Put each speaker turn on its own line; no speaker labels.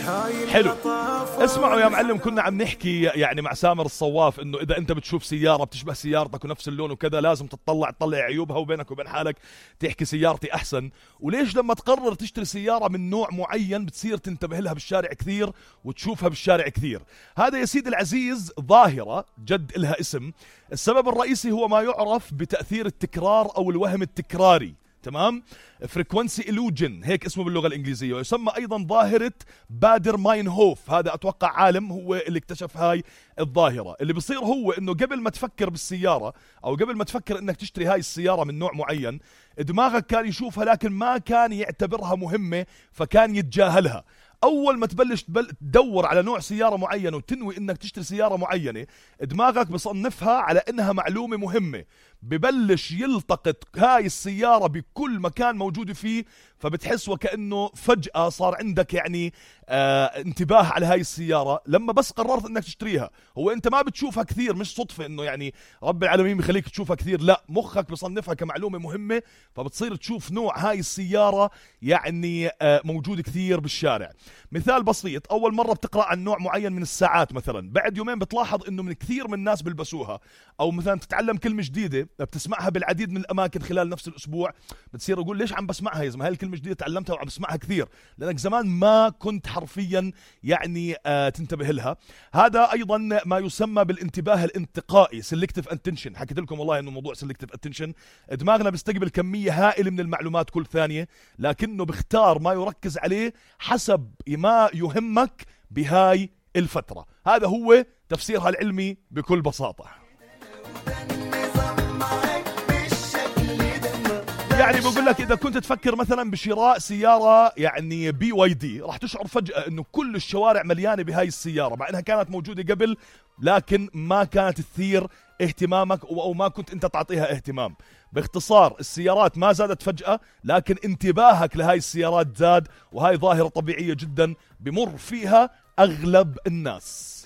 حلو. اسمعوا يا معلم، كنا عم نحكي يعني مع سامر الصواف انه اذا انت بتشوف سيارة بتصبح سيارتك ونفس اللون وكذا لازم تطلع عيوبها، وبينك وبين حالك تحكي سيارتي احسن. وليش لما تقرر تشتري سيارة من نوع معين بتصير تنتبه لها بالشارع كثير وتشوفها بالشارع كثير؟ هذا يا سيدي العزيز ظاهرة جد لها اسم. السبب الرئيسي هو ما يعرف بتأثير التكرار او الوهم التكراري. تمام؟ فريكونسي إلوجن، هيك اسمه باللغة الإنجليزية، ويسمى أيضا ظاهرة بادر ماينهوف. هذا أتوقع عالم هو اللي اكتشف هاي الظاهرة. اللي بصير هو إنه قبل ما تفكر بالسيارة أو قبل ما تفكر إنك تشتري هاي السيارة من نوع معين، دماغك كان يشوفها لكن ما كان يعتبرها مهمة، فكان يتجاهلها. اول ما تبلش تدور على نوع سياره معين وتنوي انك تشتري سياره معينه، دماغك بصنفها على انها معلومه مهمه، ببلش يلتقط هاي السياره بكل مكان موجوده فيه، فبتحس وكانه فجاه صار عندك يعني انتباه على هاي السياره. لما بس قررت انك تشتريها، هو انت ما بتشوفها كثير، مش صدفه انه يعني رب العالمين بيخليك تشوفها كثير، لا، مخك بصنفها كمعلومه مهمه، فبتصير تشوف نوع هاي السياره يعني موجود كثير بالشارع. مثال بسيط، اول مره بتقرا عن نوع معين من الساعات مثلا، بعد يومين بتلاحظ انه من كثير من الناس بيلبسوها. او مثلا تتعلم كلمه جديده بتسمعها بالعديد من الاماكن خلال نفس الاسبوع، بتصير اقول ليش عم بسمعها يا زلمه، هاي الكلمه جديده تعلمتها وعم بسمعها كثير، لانك زمان ما كنت حرفيا يعني تنتبه لها. هذا ايضا ما يسمى بالانتباه الانتقائي، سيلكتيف اتنشن. حكيت لكم والله انه موضوع سيلكتيف اتنشن، دماغنا بيستقبل كميه هائله من المعلومات كل ثانيه، لكنه بيختار ما يركز عليه حسب ما يهمك بهاي الفترة. هذا هو تفسيرها العلمي بكل بساطة. يعني بقول لك إذا كنت تفكر مثلا بشراء سيارة يعني BYD، راح تشعر فجأة إنه كل الشوارع مليانة بهاي السيارة، مع إنها كانت موجودة قبل لكن ما كانت تثير اهتمامك أو ما كنت أنت تعطيها اهتمام. باختصار، السيارات ما زادت فجأة، لكن انتباهك لهاي السيارات زاد، وهاي ظاهرة طبيعية جدا بمر فيها أغلب الناس.